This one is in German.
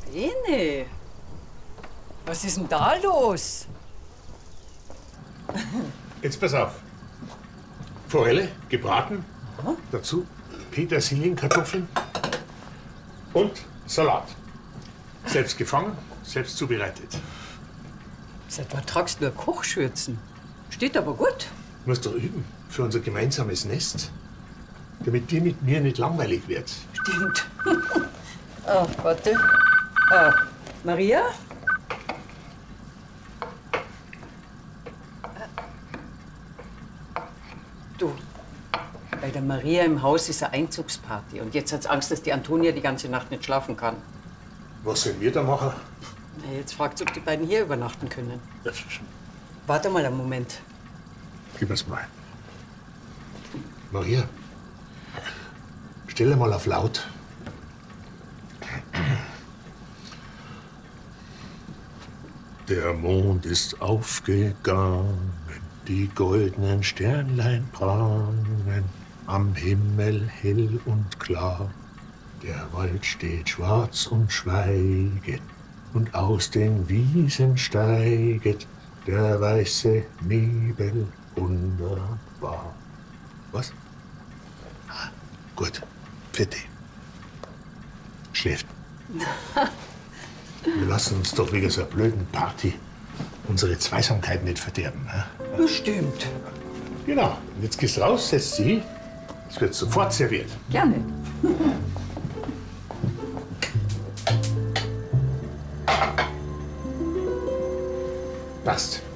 Ene, was ist denn da los? Jetzt pass auf. Forelle, gebraten. Aha. Dazu Petersilienkartoffeln und Salat. Selbst gefangen, selbst zubereitet. Seit wann tragst du nur Kochschürzen? Steht aber gut. Du musst doch üben für unser gemeinsames Nest. Damit dir mit mir nicht langweilig wird. Stimmt. Oh, warte. Maria? Du, bei der Maria im Haus ist eine Einzugsparty. Und jetzt hat's Angst, dass die Antonia die ganze Nacht nicht schlafen kann. Was sollen wir da machen? Na, jetzt fragt sie, ob die beiden hier übernachten können. Ja, Warte mal einen Moment. gib es mal. Maria, stell mal auf laut. Der Mond ist aufgegangen, die goldenen Sternlein prangen, am Himmel hell und klar. Der Wald steht schwarz und schweiget, und aus den Wiesen steiget der weiße Nebel wunderbar. Was? Ah, gut, vierte. Schläft. Wir lassen uns doch wegen so einer blöden Party unsere Zweisamkeit nicht verderben. Ne? Das stimmt. Genau. Und jetzt gehst du raus, setzt sie hin. Es wird sofort serviert. Gerne. Passt.